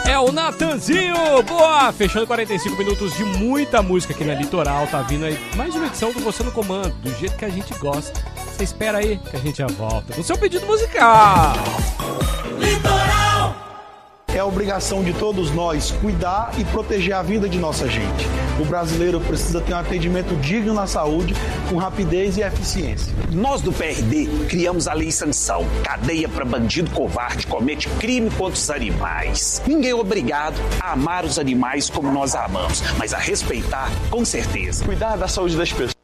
É o Natanzinho! Boa! Fechando 45 minutos de muita música aqui na Litoral. Tá vindo aí mais uma edição do Você no Comando, do jeito que a gente gosta. Você espera aí que a gente já volta com o seu pedido musical. Litoral! É obrigação de todos nós cuidar e proteger a vida de nossa gente. O brasileiro precisa ter um atendimento digno na saúde, com rapidez e eficiência. Nós do PRD criamos a Lei Sanção, cadeia para bandido covarde que comete crime contra os animais. Ninguém é obrigado a amar os animais como nós amamos, mas a respeitar com certeza. Cuidar da saúde das pessoas